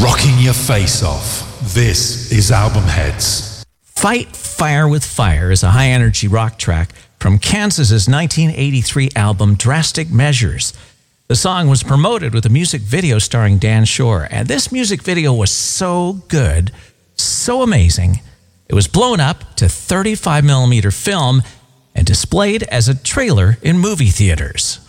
rocking your face off. This is Album Heads. Fight Fire with Fire is a high-energy rock track from Kansas's 1983 album Drastic Measures. The song was promoted with a music video starring Dan Shore, and this music video was so good, so amazing, it was blown up to 35mm film and displayed as a trailer in movie theaters.